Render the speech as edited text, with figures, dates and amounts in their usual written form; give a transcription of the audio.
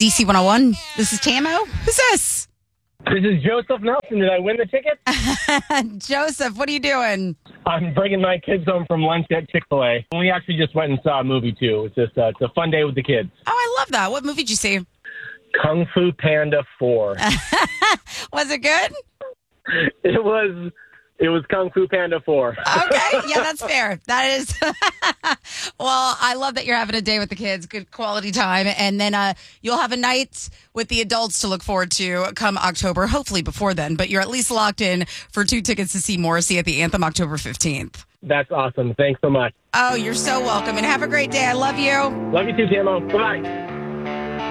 DC 101. This is Tamo. Who's this? This is Joseph Nelson. Did I win the ticket? Joseph, what are you doing? I'm bringing my kids home from lunch at Chick-fil-A. We actually just went and saw a movie, too. It's a fun day with the kids. Oh, I love that. What movie did you see? Kung Fu Panda 4. Was it good? It was Kung Fu Panda 4. Okay. Yeah, that's fair. That is. Well, I love that you're having a day with the kids. Good quality time. And then you'll have a night with the adults to look forward to come October, hopefully before then. But you're at least locked in for 2 tickets to see Morrissey at the Anthem October 15th. That's awesome. Thanks so much. Oh, you're so welcome. And have a great day. I love you. Love you too, Tamo. Bye.